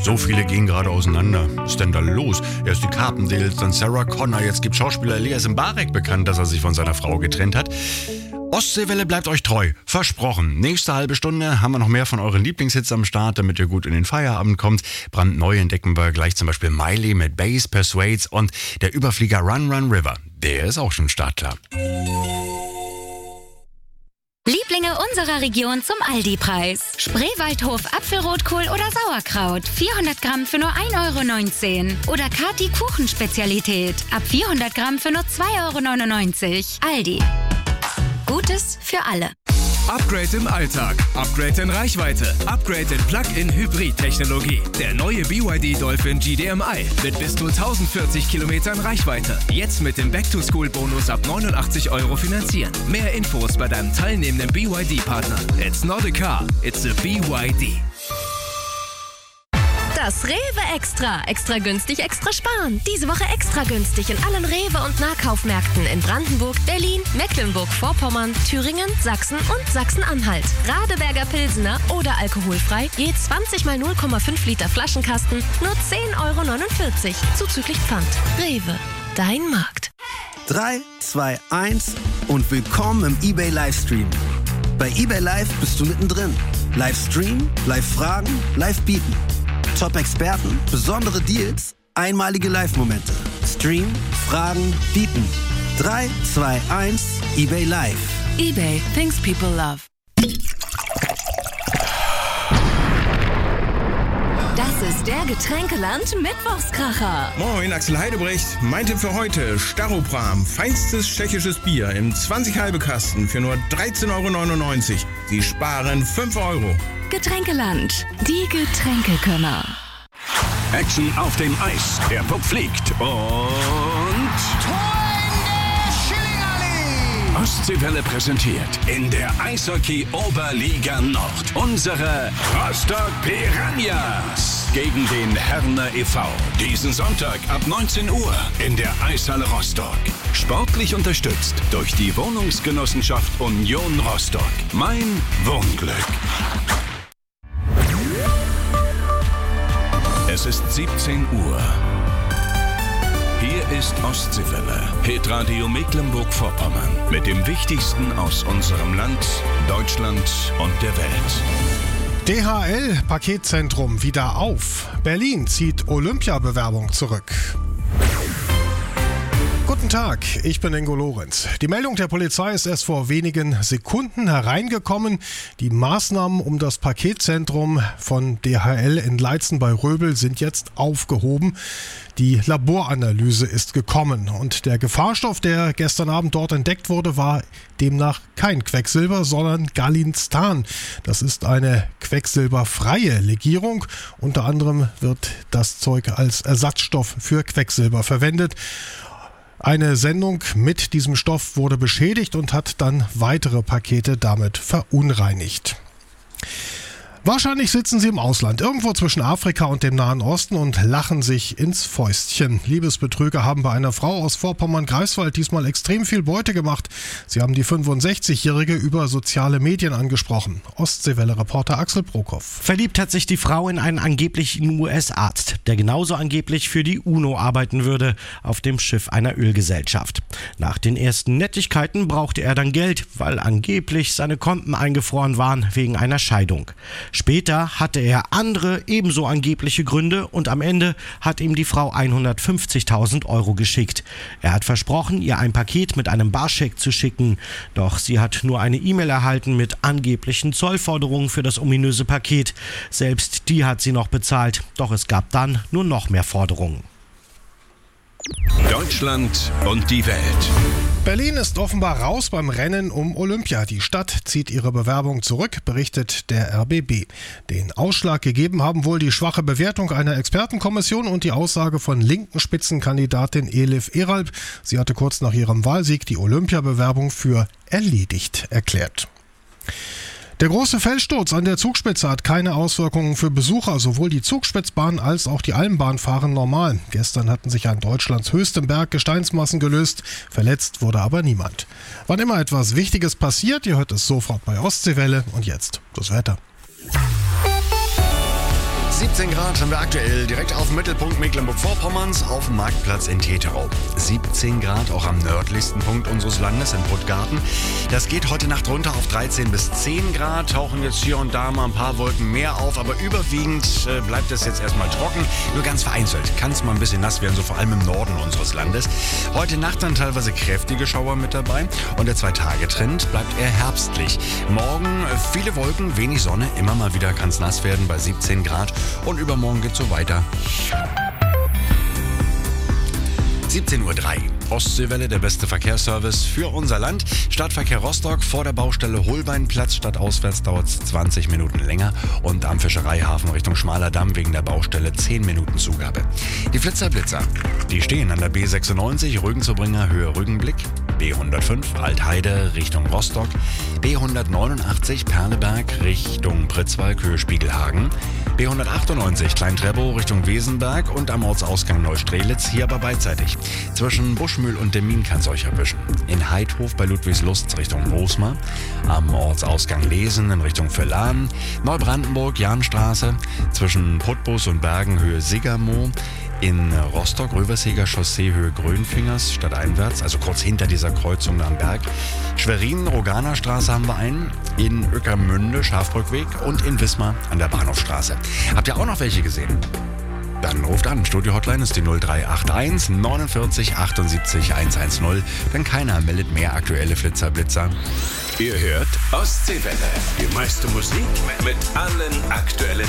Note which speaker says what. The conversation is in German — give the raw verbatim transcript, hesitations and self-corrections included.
Speaker 1: So viele gehen gerade auseinander. Was ist denn da los? Erst die Carpendales, dann Sarah Connor. Jetzt gibt Schauspieler Elias Mbarek bekannt, dass er sich von seiner Frau getrennt hat. Ostseewelle bleibt euch treu. Versprochen. Nächste halbe Stunde haben wir noch mehr von euren Lieblingshits am Start, damit ihr gut in den Feierabend kommt. Brandneu entdecken wir gleich zum Beispiel Miley mit Bass Persuades und der Überflieger Run Run River. Der ist auch schon startklar.
Speaker 2: Lieblinge unserer Region zum Aldi-Preis. Spreewaldhof Apfelrotkohl oder Sauerkraut. vierhundert Gramm für nur ein Euro neunzehn. Oder Kati Kuchenspezialität. Ab vierhundert Gramm für nur zwei Euro neunundneunzig. Aldi. Gutes für alle.
Speaker 3: Upgrade im Alltag, Upgrade in Reichweite, Upgrade in Plug-in-Hybrid-Technologie. Der neue B Y D Dolphin G D M I mit bis zu tausendvierzig Kilometern Reichweite. Jetzt mit dem Back-to-School-Bonus ab neunundachtzig Euro finanzieren. Mehr Infos bei deinem teilnehmenden B Y D-Partner. It's not a car, it's a B Y D.
Speaker 4: Das Rewe Extra. Extra günstig, extra sparen. Diese Woche extra günstig in allen Rewe- und Nahkaufmärkten in Brandenburg, Berlin, Mecklenburg-Vorpommern, Thüringen, Sachsen und Sachsen-Anhalt. Radeberger Pilsener oder alkoholfrei, je zwanzig mal null Komma fünf Liter Flaschenkasten, nur zehn Euro neunundvierzig, zuzüglich Pfand. Rewe, dein Markt.
Speaker 5: drei, zwei, eins und willkommen im eBay Livestream. Bei eBay Live bist du mittendrin. Livestream, Live-Fragen, Live-Bieten. Top-Experten, besondere Deals, einmalige Live-Momente. Stream, Fragen, bieten. drei, zwei, eins, eBay Live.
Speaker 6: eBay, things people love.
Speaker 2: Das ist der Getränkeland Mittwochskracher.
Speaker 7: Moin, Axel Heidebrecht. Mein Tipp für heute: Staropram, feinstes tschechisches Bier im zwanzig halbe Kasten für nur dreizehn Euro neunundneunzig. Sie sparen fünf Euro.
Speaker 2: Getränkeland, die Getränkekönner.
Speaker 8: Action auf dem Eis. Der Puck fliegt und...
Speaker 9: Tor in der Schillingallee!
Speaker 8: Ostseewelle präsentiert in der Eishockey-Oberliga Nord unsere Rostock Piranhas gegen den Herner e V. Diesen Sonntag ab neunzehn Uhr in der Eishalle Rostock. Sportlich unterstützt durch die Wohnungsgenossenschaft Union Rostock. Mein Wohnglück. Es ist siebzehn Uhr. Hier ist Ostseewelle, Hitradio Mecklenburg-Vorpommern mit dem Wichtigsten aus unserem Land, Deutschland und der Welt.
Speaker 10: D H L-Paketzentrum wieder auf. Berlin zieht Olympiabewerbung zurück. Guten Tag, ich bin Ingo Lorenz. Die Meldung der Polizei ist erst vor wenigen Sekunden hereingekommen. Die Maßnahmen um das Paketzentrum von D H L in Leitzen bei Röbel sind jetzt aufgehoben. Die Laboranalyse ist gekommen und der Gefahrstoff, der gestern Abend dort entdeckt wurde, war demnach kein Quecksilber, sondern Gallinstan. Das ist eine quecksilberfreie Legierung. Unter anderem wird das Zeug als Ersatzstoff für Quecksilber verwendet. Eine Sendung mit diesem Stoff wurde beschädigt und hat dann weitere Pakete damit verunreinigt. Wahrscheinlich sitzen Sie im Ausland, irgendwo zwischen Afrika und dem Nahen Osten und lachen sich ins Fäustchen. Liebesbetrüger haben bei einer Frau aus Vorpommern-Greifswald diesmal extrem viel Beute gemacht. Sie haben die fünfundsechzigjährige über soziale Medien angesprochen. Ostseewelle-Reporter Axel Brokow.
Speaker 11: Verliebt hat sich die Frau in einen angeblichen U S-Arzt, der genauso angeblich für die UNO arbeiten würde, auf dem Schiff einer Ölgesellschaft. Nach den ersten Nettigkeiten brauchte er dann Geld, weil angeblich seine Konten eingefroren waren wegen einer Scheidung. Später hatte er andere, ebenso angebliche Gründe und am Ende hat ihm die Frau hundertfünfzigtausend Euro geschickt. Er hat versprochen, ihr ein Paket mit einem Barscheck zu schicken. Doch sie hat nur eine E-Mail erhalten mit angeblichen Zollforderungen für das ominöse Paket. Selbst die hat sie noch bezahlt, doch es gab dann nur noch mehr Forderungen.
Speaker 8: Deutschland und die Welt.
Speaker 10: Berlin ist offenbar raus beim Rennen um Olympia. Die Stadt zieht ihre Bewerbung zurück, berichtet der R B B. Den Ausschlag gegeben haben wohl die schwache Bewertung einer Expertenkommission und die Aussage von linken Spitzenkandidatin Elif Eralp. Sie hatte kurz nach ihrem Wahlsieg die Olympiabewerbung für erledigt erklärt. Der große Felssturz an der Zugspitze hat keine Auswirkungen für Besucher. Sowohl die Zugspitzbahn als auch die Almbahn fahren normal. Gestern hatten sich an Deutschlands höchstem Berg Gesteinsmassen gelöst. Verletzt wurde aber niemand. Wann immer etwas Wichtiges passiert, ihr hört es sofort bei Ostseewelle. Und jetzt das Wetter.
Speaker 1: siebzehn Grad haben wir aktuell direkt auf dem Mittelpunkt Mecklenburg-Vorpommerns auf dem Marktplatz in Teterau. siebzehn Grad auch am nördlichsten Punkt unseres Landes in Puttgarten. Das geht heute Nacht runter auf dreizehn bis zehn Grad. Tauchen jetzt hier und da mal ein paar Wolken mehr auf, aber überwiegend äh, bleibt es jetzt erstmal trocken. Nur ganz vereinzelt kann es mal ein bisschen nass werden, so vor allem im Norden unseres Landes. Heute Nacht dann teilweise kräftige Schauer mit dabei und der Zwei-Tage-Trend bleibt eher herbstlich. Morgen äh, viele Wolken, wenig Sonne, immer mal wieder kann es nass werden bei siebzehn Grad und übermorgen geht es so weiter. siebzehn Uhr drei. Ostseewelle, der beste Verkehrsservice für unser Land. Stadtverkehr Rostock vor der Baustelle Holbeinplatz. Stadtauswärts dauert es zwanzig Minuten länger. Und am Fischereihafen Richtung Schmaler Damm wegen der Baustelle zehn Minuten Zugabe. Die Flitzer-Blitzer, die stehen an der B sechsundneunzig Rügen-zu-Bringer Höhe Rügenblick. B hundertfünf Altheide Richtung Rostock. B hundertneunundachtzig Perleberg Richtung Pritzwalk Höhe Spiegelhagen. B hundertachtundneunzig Klein-Treppow Richtung Wesenberg und am Ortsausgang Neustrelitz, hier aber beidseitig. Zwischen Buschmühl und Demmin kann es euch erwischen. In Heidhof bei Ludwigslust Richtung Rosmar. Am Ortsausgang Lesen in Richtung Völlahn. Neubrandenburg Jahnstraße. Zwischen Putbus und Bergen Höhe Sigermoor. In Rostock, Röverseger Chaussee Höhe Grönfingers, stadteinwärts, also kurz hinter dieser Kreuzung am Berg. Schwerin, Roganerstraße haben wir einen, in Ueckermünde, Schafbrückweg und in Wismar an der Bahnhofstraße. Habt ihr auch noch welche gesehen? Dann ruft an. Studio-Hotline ist die null drei acht eins neunundvierzig achtundsiebzig hundertzehn, denn keiner meldet mehr aktuelle Flitzer-Blitzer.
Speaker 8: Ihr hört Ostseewelle. Die meiste Musik mit allen aktuellen